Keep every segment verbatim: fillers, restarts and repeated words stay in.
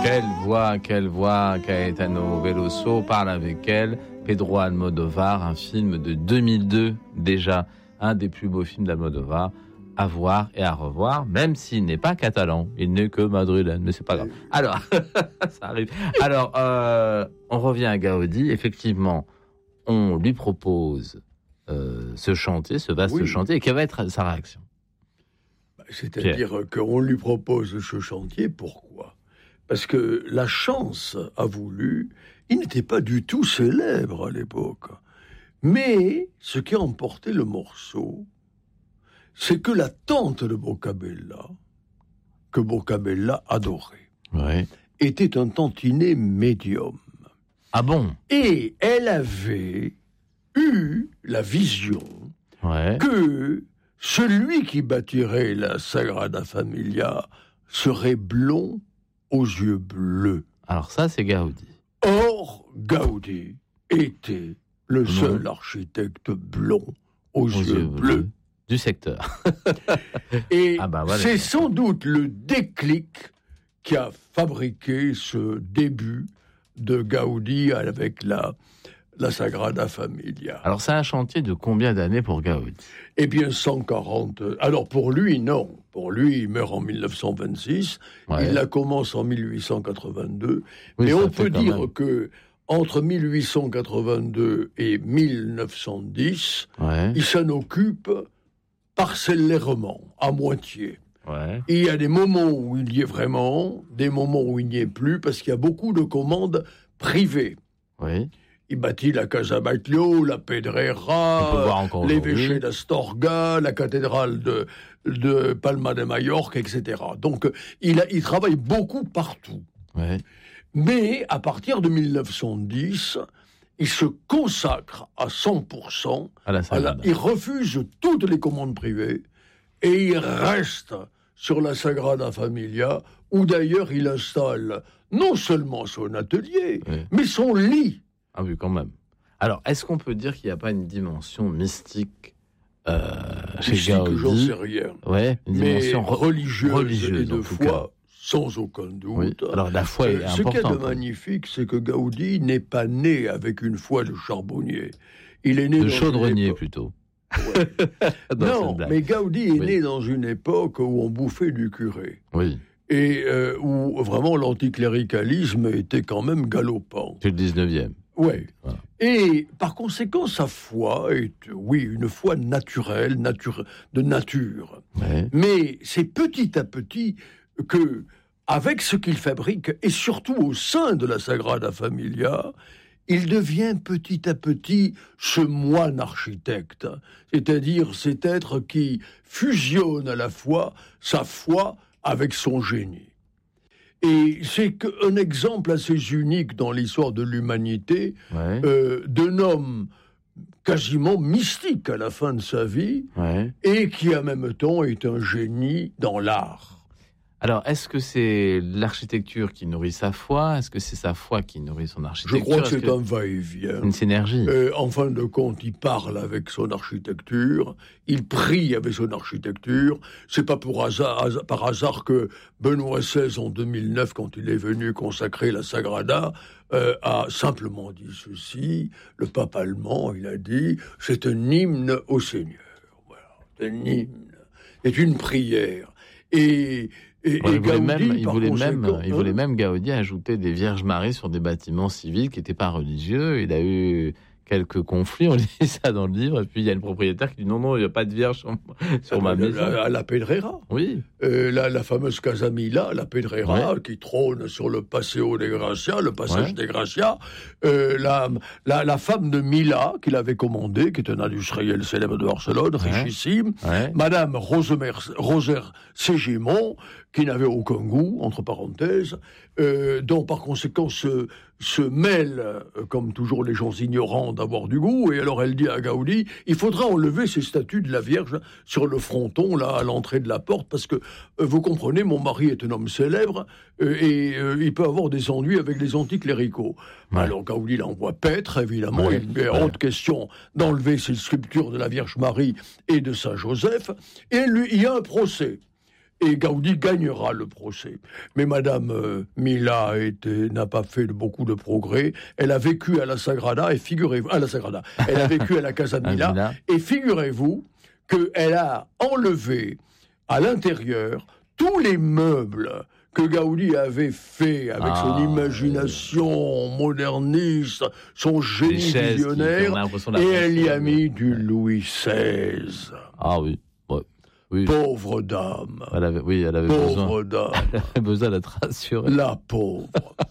Quelle voix, quelle voix, Caetano Veloso parle avec elle. Pedro Almodovar, un film de deux mille deux déjà, un des plus beaux films d'Almodovar, à voir et à revoir, même s'il n'est pas catalan, il n'est que madrilène, mais c'est pas grave. Alors, ça arrive. Alors, euh, on revient à Gaudi. Effectivement, on lui propose euh, ce chantier, ce vaste oui. chantier, et quelle va être sa réaction ? C'est-à-dire Pierre. qu'on lui propose ce chantier, pourquoi ? Parce que la chance a voulu, il n'était pas du tout célèbre à l'époque. Mais ce qui a emporté le morceau, c'est que la tante de Boccabella, que Boccabella adorait, ouais. était un tantinet médium. Ah bon ? Et elle avait eu la vision ouais. que celui qui bâtirait la Sagrada Familia serait blond aux yeux bleus. Alors ça, c'est Gaudi. Or, Gaudi était le seul mmh. architecte blond aux, aux yeux, yeux bleus. bleus du secteur. Et ah bah voilà, c'est sans doute le déclic qui a fabriqué ce début de Gaudi avec la, la Sagrada Familia. Alors c'est un chantier de combien d'années pour Gaudi ? Eh bien cent quarante. Alors pour lui, non. Pour lui, il meurt en dix-neuf cent vingt-six. Ouais. Il la commence en mille huit cent quatre-vingt-deux. Oui, mais on peut dire même. que entre mille huit cent quatre-vingt-deux et mille neuf cent dix, ouais. il s'en occupe parcellairement, à moitié. Ouais. Et il y a des moments où il y est vraiment, des moments où il n'y est plus, parce qu'il y a beaucoup de commandes privées. Oui. Il bâtit la Casa Batlló, la Pedrera, l'évêché d'Astorga, la cathédrale de, de Palma de Majorque, et cetera. Donc, il, a, il travaille beaucoup partout. Ouais. Mais, à partir de mille neuf cent dix, il se consacre à cent pour cent. À la à la, il refuse toutes les commandes privées et il reste sur la Sagrada Familia, où d'ailleurs il installe non seulement son atelier, ouais. mais son lit. Ah oui, quand même. Alors, est-ce qu'on peut dire qu'il n'y a pas une dimension mystique euh, chez mystique, Gaudi ? J'en sais rien. Ouais, une dimension mais religieuse, religieuse et de foi, cas. sans aucun doute. Oui. Alors, la foi est euh, importante. Ce qu'il y a de magnifique, c'est que Gaudi n'est pas né avec une foi de charbonnier. Il est né de dans chaudronnier, époque... plutôt. Ouais. non, mais Gaudi est oui. né dans une époque où on bouffait du curé. Oui. Et euh, où vraiment l'anticléricalisme était quand même galopant. C'est le dix-neuvième. Oui. Voilà. Et par conséquent, sa foi est, oui, une foi naturelle, nature, de nature. Ouais. Mais c'est petit à petit que, avec ce qu'il fabrique, et surtout au sein de la Sagrada Familia, il devient petit à petit ce moine architecte, c'est-à-dire cet être qui fusionne à la fois sa foi avec son génie. Et c'est un exemple assez unique dans l'histoire de l'humanité, ouais. euh, d'un homme quasiment mystique à la fin de sa vie, ouais. et qui en même temps est un génie dans l'art. Alors, est-ce que c'est l'architecture qui nourrit sa foi ? Est-ce que c'est sa foi qui nourrit son architecture ? Je crois que est-ce c'est que... un va-et-vient. Une synergie. Euh, en fin de compte, il parle avec son architecture, il prie avec son architecture. C'est pas pour hasard, hasard, par hasard que Benoît seize, en deux mille neuf, quand il est venu consacrer la Sagrada, euh, a simplement dit ceci. Le pape allemand, il a dit, c'est un hymne au Seigneur. Voilà, c'est un hymne, c'est une prière. Et Et, ouais, et il, voulait Gaudi, même, il, voulait même, hein, il voulait même, Gaudi, ajouter des Vierges Marie sur des bâtiments civils qui n'étaient pas religieux. Il a eu quelques conflits, on lit ça dans le livre, et puis il y a le propriétaire qui dit non, non, il n'y a pas de Vierge sur, sur ah, ma la, maison. La, la Pedrera. Oui. Euh, la, la fameuse Casa Mila, la Pedrera, ouais. qui trône sur le Paseo de Gracia, le passage ouais. des Gracia. Euh, la, la, la femme de Mila, qu'il avait commandée, qui est un industriel célèbre de Barcelone, ouais. richissime. Ouais. Madame Rosemer, Roser Ségimon, qui n'avait aucun goût, entre parenthèses, euh, dont par conséquent se, se mêle, euh, comme toujours les gens ignorants, d'avoir du goût, et alors elle dit à Gaudi, il faudra enlever ces statues de la Vierge sur le fronton, là, à l'entrée de la porte, parce que, euh, vous comprenez, mon mari est un homme célèbre, euh, et euh, il peut avoir des ennuis avec les anticléricaux. Ouais. Alors Gaudi l'envoie paître, évidemment, ouais. il est ouais. hors de question d'enlever ces sculptures de la Vierge Marie et de Saint Joseph, et lui, il y a un procès. et Gaudi gagnera le procès. Mais Madame euh, Mila a été, n'a pas fait beaucoup de progrès. Elle a vécu à la Sagrada, et figurez-vous, à la Sagrada, elle a vécu à la Casa Mila, et figurez-vous qu'elle a enlevé à l'intérieur tous les meubles que Gaudi avait fait avec ah, son imagination oui. moderniste, son génie visionnaire, et elle y a mis du Louis seize. Ah oui. Ouais. Oui. Pauvre dame. Elle avait, oui, elle avait pauvre besoin. dame. Elle avait besoin d'être rassurée. La pauvre.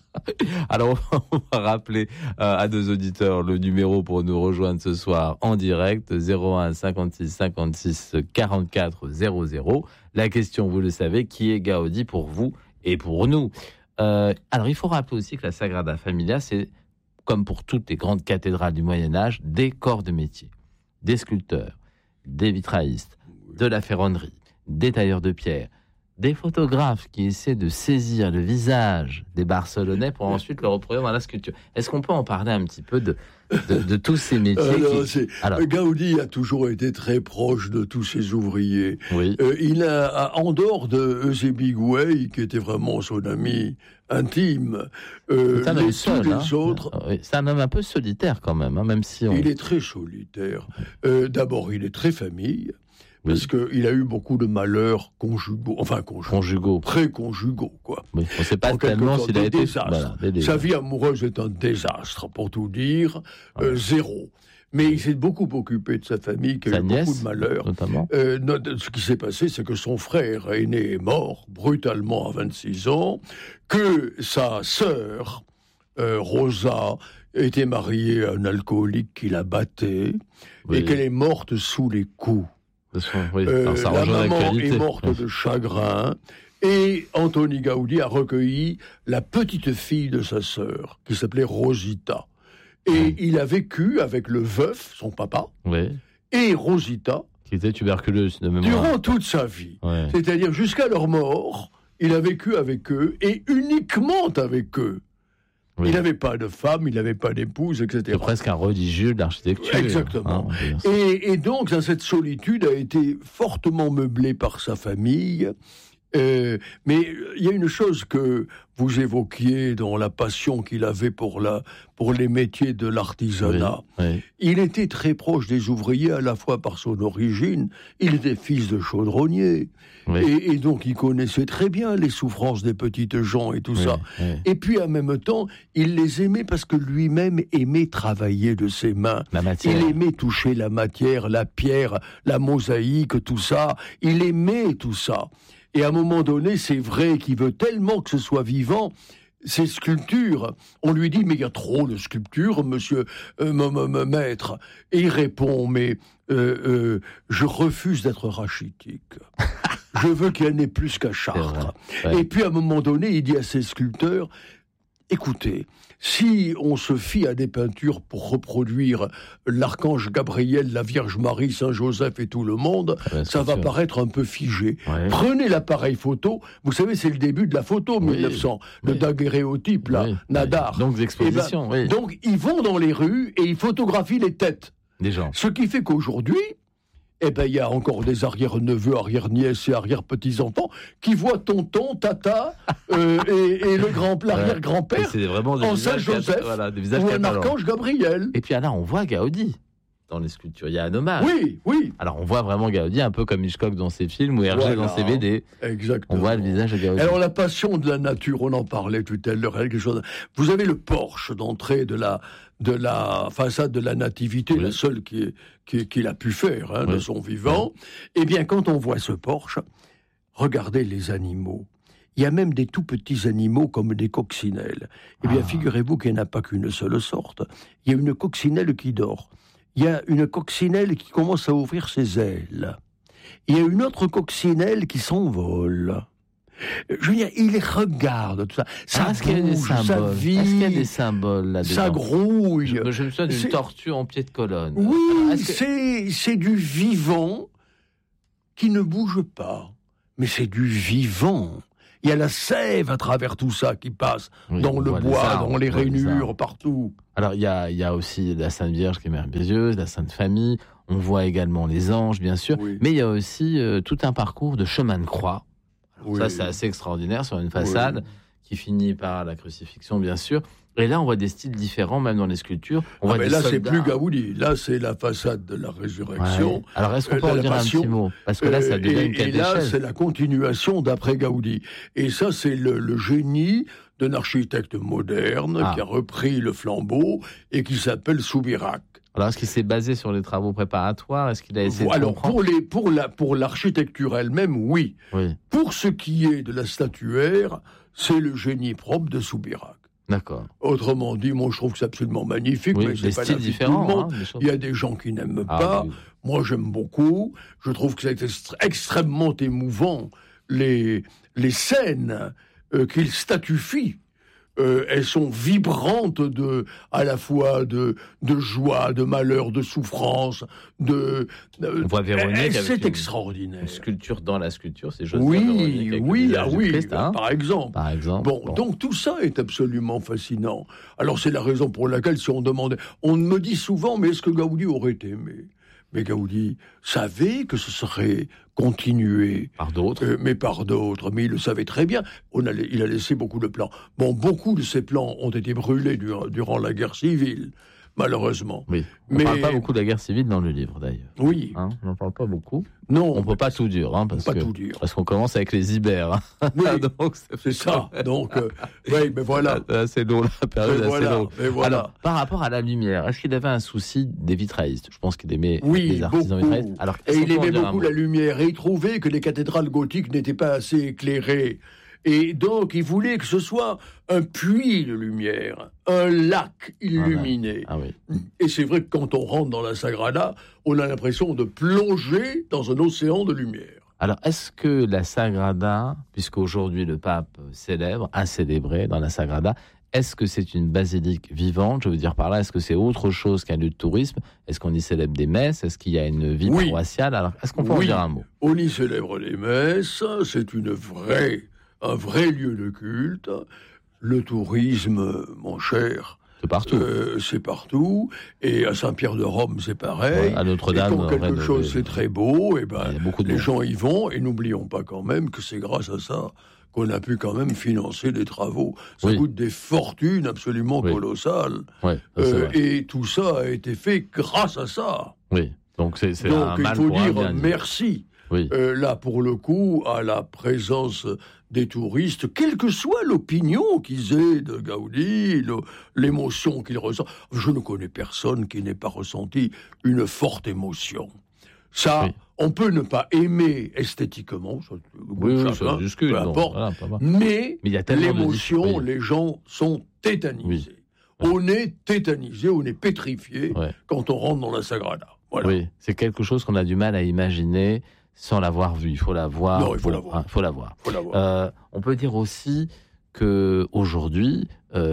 Alors, on va rappeler euh, à nos auditeurs le numéro pour nous rejoindre ce soir en direct, zéro un cinquante-six cinquante-six quarante-quatre zéro zéro. La question, vous le savez, qui est Gaudi pour vous et pour nous. Euh, alors, il faut rappeler aussi que la Sagrada Familia, c'est, comme pour toutes les grandes cathédrales du Moyen-Âge, des corps de métier, des sculpteurs, des vitraillistes, de la ferronnerie, des tailleurs de pierre, des photographes qui essaient de saisir le visage des Barcelonais pour ensuite le reproduire dans la sculpture. Est-ce qu'on peut en parler un petit peu de, de, de tous ces métiers Alors, qui... Alors... Gaudi a toujours été très proche de tous ses ouvriers. Oui. Euh, il a, en dehors de Eusebi Gouey, qui était vraiment son ami intime, euh, c'est un les, homme tous seul, les hein. autres... Oui, c'est un homme un peu solitaire quand même, hein, même si on... Il est très solitaire. Euh, d'abord, il est très famille. Parce oui. qu'il a eu beaucoup de malheurs conjugaux, enfin conjugaux, conjugaux. pré-conjugaux, quoi. Oui, on ne sait pas tellement s'il a été... Voilà, Sa vie amoureuse est un désastre, pour tout dire, ah. euh, zéro. Mais il s'est beaucoup occupé de sa famille, qui a eu nièce, beaucoup de malheurs. Notamment. Euh, ce qui s'est passé, c'est que son frère aîné est mort, brutalement à vingt-six ans, que sa sœur, euh, Rosa, était mariée à un alcoolique qui la battait, oui. et qu'elle est morte sous les coups. Oui. Euh, Alors, ça la maman est morte de chagrin, et Antoni Gaudi a recueilli la petite fille de sa sœur, qui s'appelait Rosita. Et oui. il a vécu avec le veuf, son papa, oui. et Rosita, qui était tuberculeuse de mémoire, durant toute sa vie. Oui. C'est-à-dire jusqu'à leur mort, il a vécu avec eux, et uniquement avec eux. Oui. Il n'avait pas de femme, il n'avait pas d'épouse, et cetera. C'est presque un religieux de l'architecture. Exactement. Hein, et, et donc, cette solitude a été fortement meublée par sa famille. Euh, mais il y a une chose que vous évoquiez dans la passion qu'il avait pour, la, pour les métiers de l'artisanat. Oui, oui. Il était très proche des ouvriers, à la fois par son origine. Il était fils de chaudronnier. Oui. Et, et donc, il connaissait très bien les souffrances des petites gens et tout oui, ça. Oui. Et puis, en même temps, il les aimait parce que lui-même aimait travailler de ses mains. La matière. Il aimait toucher la matière, la pierre, la mosaïque, tout ça. Il aimait tout ça. Et à un moment donné, c'est vrai qu'il veut tellement que ce soit vivant. Ces sculptures, on lui dit, mais il y a trop de sculptures, monsieur euh, m- m- maître. Et il répond, mais euh, euh, je refuse d'être rachitique. Je veux qu'il y en ait plus qu'à Chartres. Ouais. Et puis à un moment donné, il dit à ses sculpteurs, écoutez, si on se fie à des peintures pour reproduire l'archange Gabriel, la Vierge Marie, Saint Joseph et tout le monde, ouais, ça va sûr. paraître un peu figé. Ouais. Prenez l'appareil photo, vous savez, c'est le début de la photo, oui. mille neuf cents, le oui. daguerréotype, là, oui. Nadar. Donc, expositions, ben, oui. Donc, ils vont dans les rues et ils photographient les têtes. Des gens. Ce qui fait qu'aujourd'hui, eh ben, il y a encore des arrière-neveux, arrière-nièces et arrière-petits-enfants qui voient tonton, tata euh, et, et le grand, l'arrière-grand-père c'est vraiment des en Saint-Joseph voilà, des ou un archange Gabriel. Et puis là, on voit Gaudi dans les sculptures. Il y a un hommage. Oui, oui. Alors, on voit vraiment Gaudi, un peu comme Hitchcock dans ses films ou Hergé voilà, dans ses B D. Exactement. On voit le visage de Gaudi. Alors, la passion de la nature, on en parlait tout à l'heure. Quelque chose. Vous avez le porche d'entrée de la, de la façade de la Nativité, oui. la seule qu'il qui, qui a pu faire hein, oui. de son vivant. Oui. Eh bien, quand on voit ce porche, regardez les animaux. Il y a même des tout petits animaux comme des coccinelles. Eh bien, ah. figurez-vous qu'il n'y en a pas qu'une seule sorte. Il y a une coccinelle qui dort. Il y a une coccinelle qui commence à ouvrir ses ailes. Il y a une autre coccinelle qui s'envole. Je veux dire, il regarde tout ça. Ça ah, bouge, ça vit. Est-ce qu'il y a des symboles là-dedans? Ça grouille. Je, je me souviens d'une c'est... tortue en pied de colonne. Oui, Alors, que... c'est, c'est du vivant qui ne bouge pas. Mais c'est du vivant. Il y a la sève à travers tout ça qui passe, oui, dans le bois, arbres, dans les rainures, les partout. Alors, il y a, il y a aussi la Sainte Vierge qui est merveilleuse, la Sainte Famille. On voit également les anges, bien sûr. Oui. Mais il y a aussi euh, tout un parcours de chemin de croix Oui. Ça, c'est assez extraordinaire sur une façade oui. qui finit par la crucifixion, bien sûr. Et là, on voit des styles différents, même dans les sculptures. On ah voit mais des là, soldats. c'est plus Gaudi. Là, c'est la façade de la résurrection. Ouais. Alors, est-ce qu'on peut en dire passion, un petit mot? Parce que là, ça devient et, une catéchèse. Et là, c'est la continuation d'après Gaudi. Et ça, c'est le, le génie d'un architecte moderne ah. qui a repris le flambeau et qui s'appelle Soubirac. Alors, est-ce qu'il s'est basé sur les travaux préparatoires? Est-ce qu'il a essayé de Alors, comprendre pour, les, pour, la, pour l'architecture elle-même, oui. oui. Pour ce qui est de la statuaire, c'est le génie propre de Soubirac. D'accord. Autrement dit, moi, je trouve que c'est absolument magnifique, oui, mais c'est pas styles différents. Tout le monde. Hein, Il y a des gens qui n'aiment ah, pas. oui. Moi, j'aime beaucoup. Je trouve que c'est extra- extrêmement émouvant, les, les scènes euh, qu'il statufie. Euh, elles sont vibrantes de, à la fois de, de joie, de malheur, de souffrance, de. On voit Véronique. C'est avec extraordinaire. Une sculpture dans la sculpture, c'est Joseph oui, Véronique. Oui, ah oui, Christ, hein par exemple. Par exemple. Bon, bon, donc tout ça est absolument fascinant. Alors c'est la raison pour laquelle, si on demandait, on me dit souvent, mais est-ce que Gaudi aurait aimé ? Mais Gaudi savait que ce serait continué. Par d'autres. Euh, mais par d'autres. Mais il le savait très bien. On a, il a laissé beaucoup de plans. Bon, beaucoup de ces plans ont été brûlés durant, durant la guerre civile, malheureusement. Oui. On ne mais... parle pas beaucoup de la guerre civile dans le livre, d'ailleurs. Oui. Hein, on n'en parle pas beaucoup. Non. On ne peut pas tout dire. Hein, parce pas que, tout dire. Parce qu'on commence avec les Ibères. Hein. Oui, donc, c'est ça. Donc, euh, oui, mais voilà. C'est long, la période mais assez voilà, longue. mais voilà. Alors, par rapport à la lumière, est-ce qu'il avait un souci des vitraillistes ? Je pense qu'il aimait oui, les artisans beaucoup. vitraillistes. Alors, et il aimait beaucoup la lumière. Et il trouvait que les cathédrales gothiques n'étaient pas assez éclairées. Et donc, il voulait que ce soit un puits de lumière, un lac illuminé. Ah ouais. Ah oui. Et c'est vrai que quand on rentre dans la Sagrada, on a l'impression de plonger dans un océan de lumière. Alors, est-ce que la Sagrada, puisqu'aujourd'hui le pape célèbre, a célébré dans la Sagrada, est-ce que c'est une basilique vivante ? Je veux dire par là, est-ce que c'est autre chose qu'un lieu de tourisme ? Est-ce qu'on y célèbre des messes ? Est-ce qu'il y a une vie oui. paroissiale ? Alors, est-ce qu'on peut oui. en dire un mot ? On y célèbre les messes, c'est une vraie... un vrai lieu de culte. Le tourisme, mon cher, c'est partout. Euh, c'est partout. Et à Saint-Pierre-de-Rome, c'est pareil. Ouais, à Notre-Dame, et quand quelque de... chose c'est très beau, et ben les monde. gens y vont. Et n'oublions pas quand même que c'est grâce à ça qu'on a pu quand même financer des travaux. Ça oui. coûte des fortunes absolument oui. colossales. Ouais, euh, et tout ça a été fait grâce à ça. Oui. Donc c'est, c'est Donc un il mal faut pour dire un bien merci. Oui. Euh, là, pour le coup, à la présence des touristes, quelle que soit l'opinion qu'ils aient de Gaudi, le, l'émotion qu'ils ressentent. Je ne connais personne qui n'ait pas ressenti une forte émotion. Ça, oui. on peut ne pas aimer esthétiquement, ça, oui, oui, chacun, ça discute, peu importe, voilà, mais, mais y a l'émotion, de... les gens sont tétanisés. Oui. On est tétanisé, on est pétrifié ouais. quand on rentre dans la Sagrada. Voilà. Oui, c'est quelque chose qu'on a du mal à imaginer sans l'avoir vu. Il faut la voir. Non, il faut pour... la voir. Hein, faut la voir. Faut la voir. Euh, on peut dire aussi que aujourd'hui,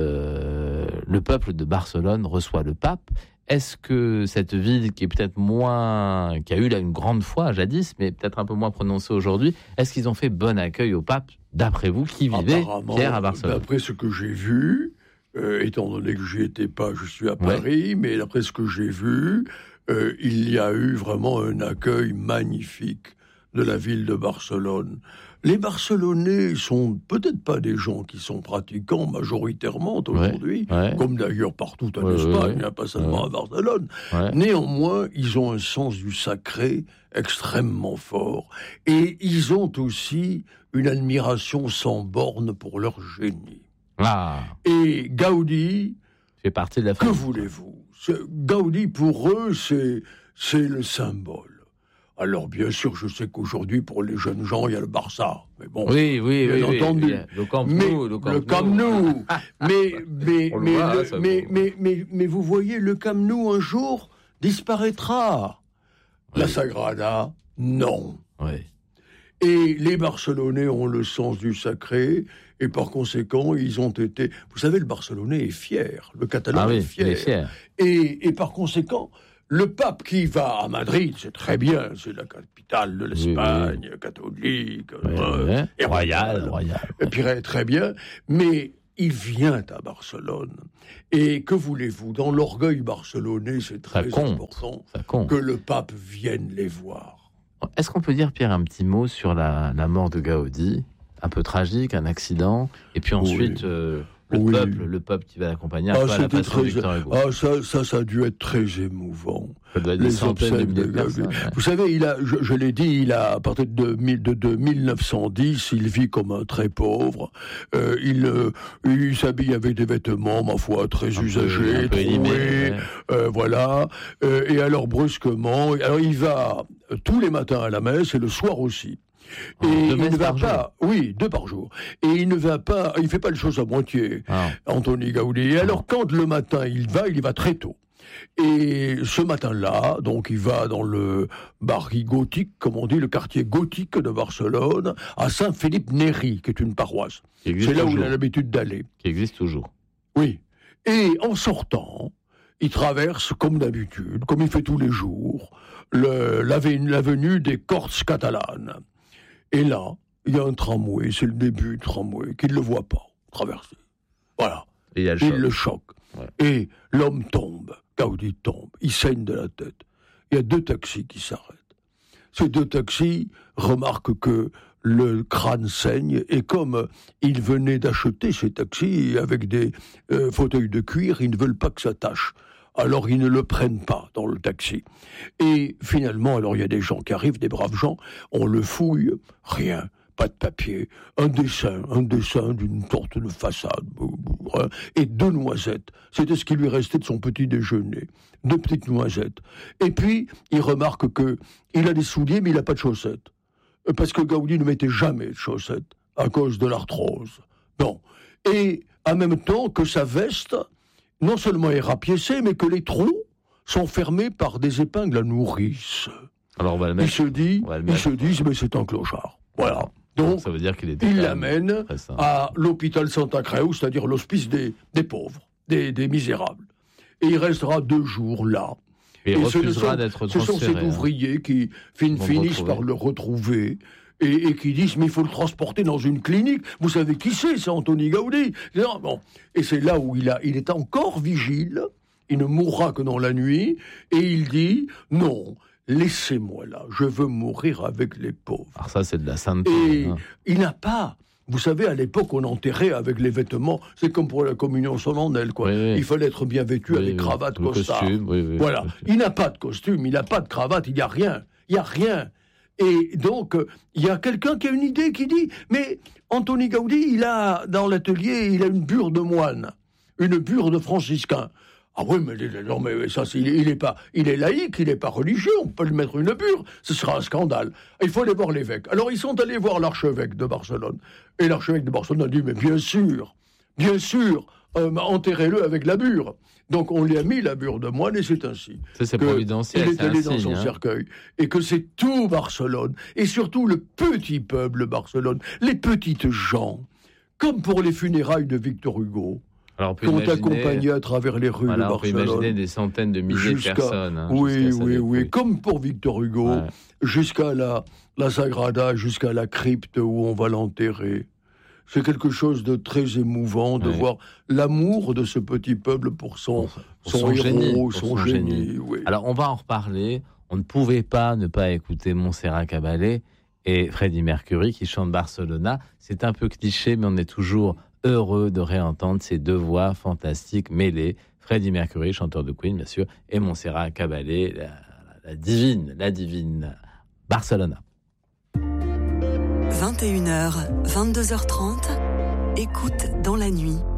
euh, le peuple de Barcelone reçoit le pape. Est-ce que cette ville, qui est peut-être moins, qui a eu là une grande foi jadis, mais peut-être un peu moins prononcée aujourd'hui, est-ce qu'ils ont fait bon accueil au pape, d'après vous, qui vivait, Pierre, à Barcelone ? D'après ce que j'ai vu, euh, étant donné que j'y étais pas, je suis à Paris, ouais. mais d'après ce que j'ai vu, euh, il y a eu vraiment un accueil magnifique de la ville de Barcelone. Les Barcelonais sont peut-être pas des gens qui sont pratiquants majoritairement aujourd'hui, ouais, ouais. comme d'ailleurs partout en ouais, Espagne, ouais, pas seulement ouais. à Barcelone. Ouais. Néanmoins, ils ont un sens du sacré extrêmement fort. Et ils ont aussi une admiration sans borne pour leur génie. Ah. Et Gaudi, fait partie de la que voulez-vous ? Gaudi, pour eux, c'est, c'est le symbole. Alors, bien sûr, je sais qu'aujourd'hui, pour les jeunes gens, il y a le Barça. Mais bon, oui, oui, bien oui, entendu. Oui, le Camp Nou, mais, le Camp le Camp Nou. mais, mais, mais, voit, le, ça mais, mais, mais, mais vous voyez, le Camp Nou, un jour, disparaîtra. Oui. La Sagrada, non. Oui. Et les Barcelonais ont le sens du sacré, et par conséquent, ils ont été... Vous savez, le Barcelonais est fier, le Catalan ah oui, est fier. Il est fier. Et, et par conséquent... Le pape qui va à Madrid, c'est très bien, c'est la capitale de l'Espagne, oui, oui. catholique, oui, euh, oui. et royale, royale. Et puis très bien, mais il vient à Barcelone. Et que voulez-vous, dans l'orgueil barcelonais, c'est très important que le pape vienne les voir. Est-ce qu'on peut dire, Pierre, un petit mot sur la, la mort de Gaudi ? un peu tragique, un accident, et puis ensuite... Oui. Euh, Le oui. peuple, le peuple qui va l'accompagner, un ah, peu à la façon très... de Victor Hugo. Ah, ça, ça, ça a dû être très émouvant. Ça doit être des centaines de milliers de personnes. Ouais. Vous savez, il a, je, je l'ai dit, il a, à partir de, de, de mille neuf cent dix, il vit comme un très pauvre. Euh, il, euh, il s'habille avec des vêtements, ma foi, très un usagés, peu, troués, élimé, ouais. euh, voilà. Euh, et alors, brusquement, alors il va tous les matins à la messe et le soir aussi. Et oh, il ne va pas, jour. oui, deux par jour. Et il ne va pas, il fait pas les choses à moitié, ah. Antoni Gaudí. Et alors, ah. quand le matin il va, il y va très tôt. Et ce matin-là, donc, il va dans le barri gothique, comme on dit, le quartier gothique de Barcelone, à Saint-Philippe-Néri, qui est une paroisse. C'est là toujours. Où il a l'habitude d'aller. Qui existe toujours. Oui. Et en sortant, il traverse, comme d'habitude, comme il fait tous les jours, le, l'avenue, l'avenue des Corts catalanes. Et là, il y a un tramway, c'est le début du tramway, qu'il ne le voit pas traverser. Voilà. Et il y a le il choc. le choque. Ouais. Et l'homme tombe, Gaudí tombe, il saigne de la tête. Il y a deux taxis qui s'arrêtent. Ces deux taxis remarquent que le crâne saigne, et comme ils venaient d'acheter ces taxis avec des euh, fauteuils de cuir, ils ne veulent pas que ça tâche. Alors ils ne le prennent pas dans le taxi. Et finalement, alors il y a des gens qui arrivent, des braves gens, on le fouille, rien, pas de papier, un dessin, un dessin d'une sorte de façade, et deux noisettes. C'était ce qui lui restait de son petit déjeuner, deux petites noisettes. Et puis, il remarque que il a des souliers, mais il n'a pas de chaussettes. Parce que Gaudí ne mettait jamais de chaussettes, à cause de l'arthrose. Non. Et en même temps que sa veste... non seulement est rapiécé, mais que les trous sont fermés par des épingles à nourrice. Alors on va le mettre. Il se dit, il se dit, mais c'est un clochard. Voilà. Donc, ça veut dire qu'il était il l'amène à l'hôpital Santa Creu, c'est-à-dire l'hospice des, des pauvres, des, des misérables. Et il restera deux jours là. Et, il et refusera ce, d'être ce sont ces hein. ouvriers qui fin, finissent par le retrouver. Et, et qui disent, mais il faut le transporter dans une clinique. Vous savez qui c'est, c'est Antoni Gaudí. Bon. Et c'est là où il, a, il est encore vigile, il ne mourra que dans la nuit, et il dit, non, laissez-moi là, je veux mourir avec les pauvres. Alors ça, c'est de la sainteté. Et hein. il n'a pas... Vous savez, à l'époque, on enterrait avec les vêtements, c'est comme pour la communion solennelle, quoi. Oui, oui. Il fallait être bien vêtu oui, avec oui, cravate, costard. Costume, oui, oui, voilà. Costume. Il n'a pas de costume, il n'a pas de cravate, il n'y a rien. Il n'y a rien. Et donc, il y a quelqu'un qui a une idée qui dit, mais Antoni Gaudí, il a, dans l'atelier, il a une bure de moine, une bure de franciscain. Ah oui, mais non, mais ça, c'est, il est pas, il est laïque, il n'est pas religieux, on peut lui mettre une bure, ce sera un scandale. Il faut aller voir l'évêque. Alors, ils sont allés voir l'archevêque de Barcelone. Et l'archevêque de Barcelone a dit, mais bien sûr, bien sûr, euh, enterrez-le avec la bure. Donc on lui a mis la bure de moine et c'est ainsi. Ça, c'est providentiel. Il est allé dans signe, son hein. cercueil. Et que c'est tout Barcelone. Et surtout le petit peuple Barcelone. Les petites gens. Comme pour les funérailles de Victor Hugo. Alors, on peut qu'on imaginer... accompagnait à travers les rues voilà, de Barcelone. On peut imaginer des centaines de milliers jusqu'à... de personnes. Hein, oui, oui, oui. Comme pour Victor Hugo. Ouais. Jusqu'à la, la Sagrada, jusqu'à la crypte où on va l'enterrer. C'est quelque chose de très émouvant de ouais. voir l'amour de ce petit peuple pour son, pour son, son héros, génie, son, son génie. génie oui. Alors, on va en reparler. On ne pouvait pas ne pas écouter Montserrat Caballé et Freddie Mercury qui chantent Barcelona. C'est un peu cliché, mais on est toujours heureux de réentendre ces deux voix fantastiques mêlées. Freddie Mercury, chanteur de Queen, bien sûr, et Montserrat Caballé, la, la divine, la divine Barcelona. vingt et une heures, vingt-deux heures trente, écoute dans la nuit.